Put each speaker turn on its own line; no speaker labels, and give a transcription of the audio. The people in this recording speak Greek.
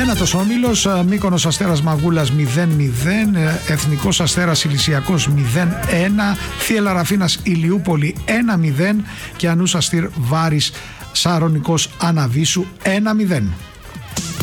Ένατος όμιλος, Μύκονος Αστέρας Μαγούλας 0-0, Εθνικός Αστέρας Ηλυσιακός 0-1, Θίελα Ραφίνας Ηλιούπολη 1-0 και Ανούσα Στυρ Βάρης Σαρονικός Αναβίσου 1-0.